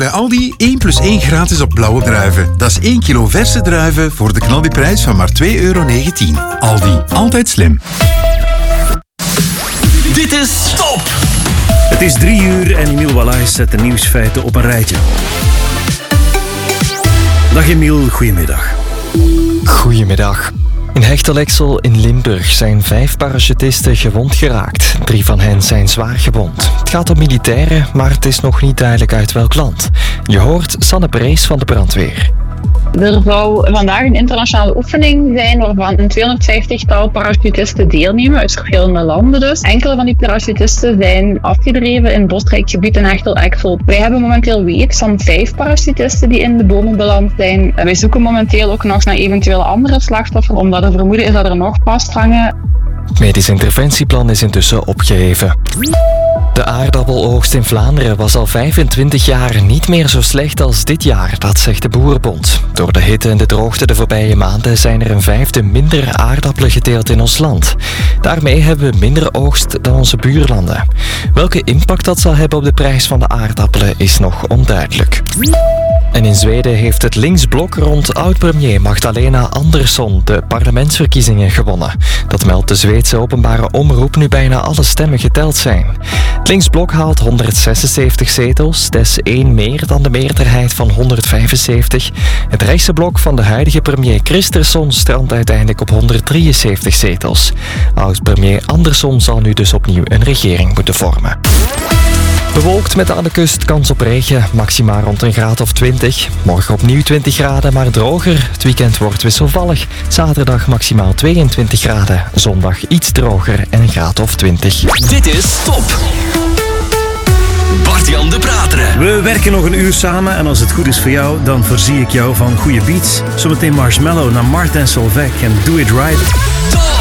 bij Aldi 1 plus 1 gratis op blauwe druiven. Dat is 1 kilo verse druiven voor de knaldiprijs van maar €2,19. Aldi, altijd slim. Dit is Top! Het is 3:00 en Emiel Wallace zet de nieuwsfeiten op een rijtje. Dag Emiel, goedemiddag. Goedemiddag. In Hechtelexel in Limburg zijn 5 parachutisten gewond geraakt. 3 van hen zijn zwaar gewond. Het gaat om militairen, maar het is nog niet duidelijk uit welk land. Je hoort Sanne Brees van de brandweer. Er zou vandaag een internationale oefening zijn waarvan een 250-tal parachutisten deelnemen uit verschillende landen dus. Enkele van die parachutisten zijn afgedreven in bosrijk gebied in Hechtel-Exel. Wij hebben momenteel weet van 5 parachutisten die in de bomen beland zijn. Wij zoeken momenteel ook nog naar eventuele andere slachtoffers, omdat er vermoeden is dat er nog vasthangen. Het medisch interventieplan is intussen opgeheven. De aardappeloogst in Vlaanderen was al 25 jaar niet meer zo slecht als dit jaar, dat zegt de Boerenbond. Door de hitte en de droogte de voorbije maanden zijn er een 1/5 minder aardappelen geteeld in ons land. Daarmee hebben we minder oogst dan onze buurlanden. Welke impact dat zal hebben op de prijs van de aardappelen is nog onduidelijk. En in Zweden heeft het linksblok rond oud-premier Magdalena Andersson de parlementsverkiezingen gewonnen. Dat meldt de Zweedse openbare omroep nu bijna alle stemmen geteld zijn. Het linksblok haalt 176 zetels, dat is 1 meer dan de meerderheid van 175. Het rechtse blok van de huidige premier Kristersson strandt uiteindelijk op 173 zetels. Oud-premier Andersson zal nu dus opnieuw een regering moeten vormen. Bewolkt met aan de kust kans op regen, maxima rond een graad of 20. Morgen opnieuw 20 graden, maar droger. Het weekend wordt wisselvallig. Zaterdag maximaal 22 graden. Zondag iets droger en een graad of 20. Dit is Top! Bart-Jan de Prateren. We werken nog een uur samen en als het goed is voor jou, dan voorzie ik jou van goede beats. Zometeen Marshmello naar Martin Solveig en Do It Right. Top!